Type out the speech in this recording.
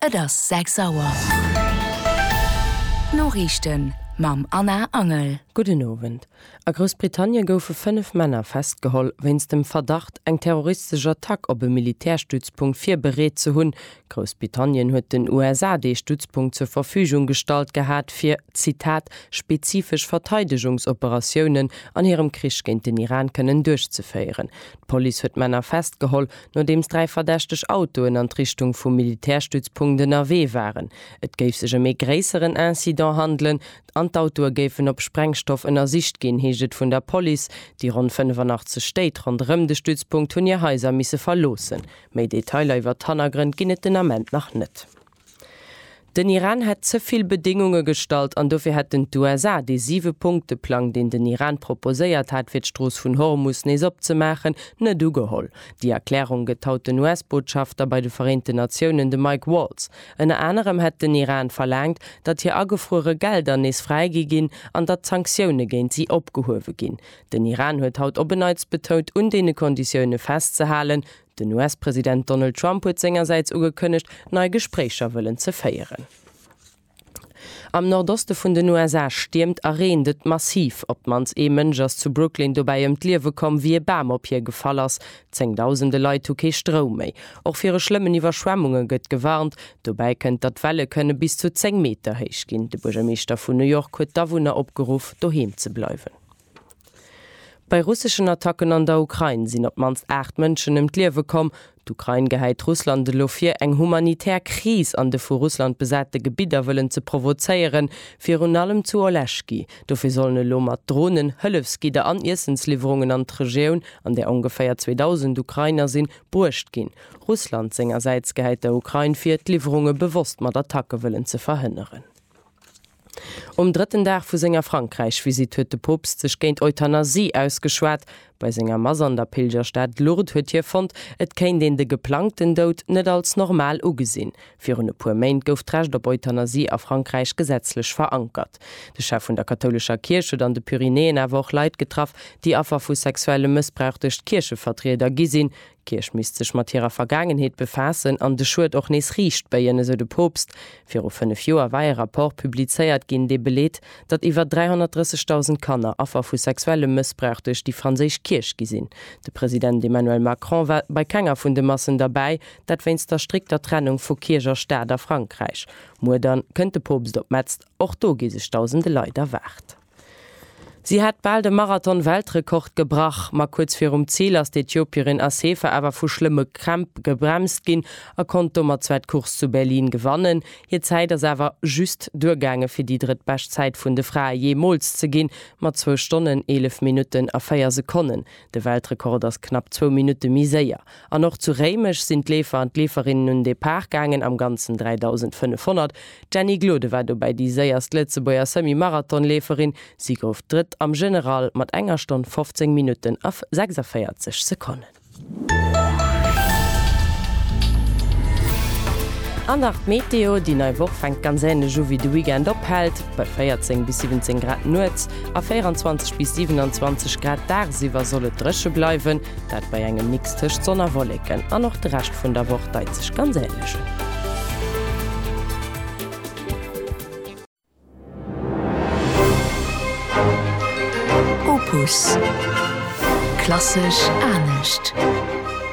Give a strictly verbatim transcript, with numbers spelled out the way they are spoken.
Et ass sechs Auer. Norrichten mam Anna Angel. Guten Abend. A Großbritannien goufe fünf Männer festgeholl, wenns dem Verdacht eng terroristischer Attack op e Militärstützpunkt fir bereet ze hunn. Großbritannien huet den U S A D-Stützpunkt zur Verfügung gestalt gehat fir, Zitat, spezifisch Verteidigungsoperationen an ihrem Krieg gegen den Iran können durchzufeieren. Die Polizei huet Männer festgeholl, nachdems drei verdächtig Autoen an Richtung vum Militärstützpunkten N R W waren. Et geif sech e méi gräisseren Incident handeln, Antautoer géfen op Sprengstoff ënner Sicht gin heget vun der Police, die rund fünfundachtzig Stäit rondëm de Stützpunkt hunn ihr Häuser misse verlosen. Méi Detailer iwwer Tannergrund ginnet den Amment nach net. Den Iran hat zuviel Bedingungen gestalt an dofir hat den U S A de sieben Punkteplan, den den Iran proposéiert hat, fir d'Stroos vun Hormuz nees opzemachen, net ugeholl. Die Erklärung getaut den U S-Botschafter bei de Vereinten Nationen de Mike Waltz. Ennner anderem hat den Iran verlangt, dat hier agefrore Gelder nees freigegin an dat Sanktionen géint sie opgehowe gin. Den Iran huet haut obenneits betont und dene Konditionne festzehalen. Den U S-Präsident Donald Trump huet sengerseits ugekënnecht, neue Gesprächer wëllen ze feieren. Am Nordoste vun den U S A stürmt errendet massiv, ob mans e Mëngers zu Brooklyn dobei em d'Liewe kom wie e Bam op hier gefall ass, zengtausende Leute hu kei Strom méi. Auch fir schlimmen Iwerschwemmungen gëtt gewarnt, dobei kënnt dat Welle könne bis zu zehn Meter heich gin. De Bürgermeister vun New York huet Dawunner opgeruf, doheem ze bleiwen. Bei russischen Attacken an der Ukraine sind op mans acht Mënschen im D'Liewe kom. D'Ukraine geheit Russland de Lofir eng humanitär Kris an de vu Russland besäte Gebieter wëllen ze provozeieren, fir un allem zu Oleschki. Dofir sollen lo mat Drohnen Hëllefskider an Essenslieferungen an d'Regioun, an der ungefähr zweitausend Ukrainer sinn, burcht gin. Russland sengerseits geheit der Ukraine fir d'Lieferungen bewusst mat Attacke wëllen ze verhinderen. Um dritten Tag vu Sänger Frankreich visit huet de Popst sech géint Euthanasie ausgeschwert. Bei Sänger Masern der Pilgerstadt Lourdes huet hier fand, et kein den de geplankten Dod net als normal ugesinn. Für une puer Meint gouf d'Recht op Euthanasie a Frankreich gesetzlich verankert. De Chef vun der katholischer Kirche an de Pyrenäen awer auch Leiit getraf, die afer vu sexuelle Missbrauch durch Kirchevertreter gisinn. Kirch mis sech mat ihrer Vergangenheet befassen an de Schuld och nees riecht bei jenne se de Popst. Für fünf Joer war ein Rapport publizeiert gin de belet, dat iwwer dreihundertdreißigtausend Kanner afer vu sexuelle Missbrauch durch die Franzisch Kirch gesinn. De Präsident Emmanuel Macron war bei keiner vun de Massen dabei, dat wenns der strikter Trennung vu Kircher Staater Frankreich. Mo dann könnte Popst op Metzt och do gi sech tausende Leute wart. Sie hat bald den Marathon-Weltrekord gebracht, mal kurz vor um Ziel, als die Äthiopierin Asefa aber vor schlimme Kramp gebremst ging, er konnte um Zweitkurs zu Berlin gewonnen. Hier Zeit ist aber just durchgegangen für die drittbeste Zeit von der Frau jemals zu gehen, mit zwei Stunden, elf Minuten und vier Sekunden. Der Weltrekord ist knapp zwei Minuten mehr sehr. Und noch zu Remisch sind Läfer und Läferinnen in den Park gegangen, am ganzen dreitausendfünfhundert. Jenny Glode war dabei die sehr letzte Boyer Semi-Marathon-Läferin. Sie auf dritt am General mat enger Stunde fünfzehn Minuten auf sechsundvierzig Sekunden. An nach Meteo, die neue Woche fängt ganz ähnlich wie de Weekend abhält, bei vierzehn bis siebzehn Grad Nord, auf vierundzwanzig bis siebenundzwanzig Grad tagsüber soll es drische bleiben, dat bei einem Mix zwischen Sonne und Wolken. An noch der Rest von der Woche deit sich ganz ähnlich. Opus. Klassisch ernst.